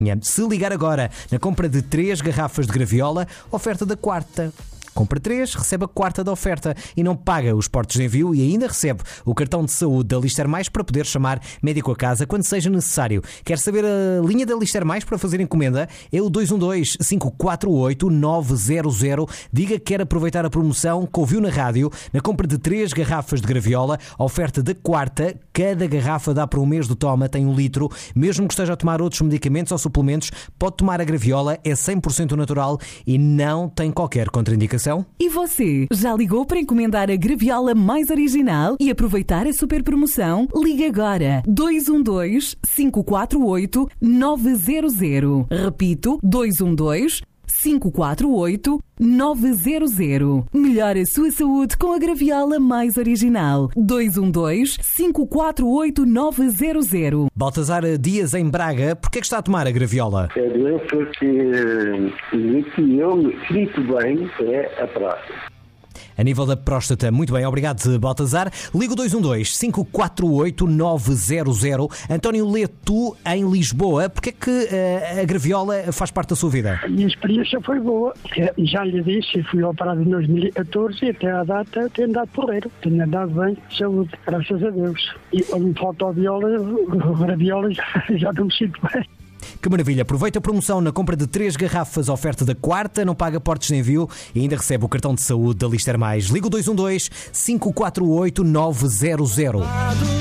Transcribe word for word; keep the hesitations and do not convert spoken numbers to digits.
Se ligar agora na compra de três garrafas de graviola, oferta da quarta. Compra três, recebe a quarta da oferta e não paga os portos de envio e ainda recebe o cartão de saúde da Lister Mais para poder chamar médico a casa quando seja necessário. Quer saber a linha da Lister Mais para fazer encomenda? É o dois um dois, cinco quatro oito, nove zero zero. Diga que quer aproveitar a promoção que ouviu na rádio. Na compra de três garrafas de graviola, oferta da quarta. Cada garrafa dá para um mês do toma, tem um litro. Mesmo que esteja a tomar outros medicamentos ou suplementos, pode tomar a graviola, é cem por cento natural e não tem qualquer contraindicação. E você, já ligou para encomendar a graviola mais original e aproveitar a super promoção? Ligue agora, dois um dois, cinco quatro oito, nove zero zero. Repito, dois um dois, cinco quatro oito, nove zero zero. Melhore a sua saúde com a graviola mais original. dois um dois, cinco quatro oito, nove zero zero. Baltazar Dias em Braga, porquê é que está a tomar a graviola? É doença que, que eu me sinto bem, é a próstata. A nível da próstata, muito bem, obrigado Baltazar. Ligo dois um dois, cinco quatro oito, nove zero zero. António Leto, em Lisboa, porquê é que uh, a graviola faz parte da sua vida? A minha experiência foi boa. Já lhe disse, fui operado em dois mil e catorze e até à data tenho andado porreiro. Tenho andado bem, saúde, graças a Deus. E quando me falta a viola, a graviola já, já não me sinto bem. Que maravilha, aproveita a promoção na compra de três garrafas, oferta da quarta, não paga portos de envio e ainda recebe o cartão de saúde da Lister Mais. Liga o dois um dois, cinco quatro oito, nove zero zero.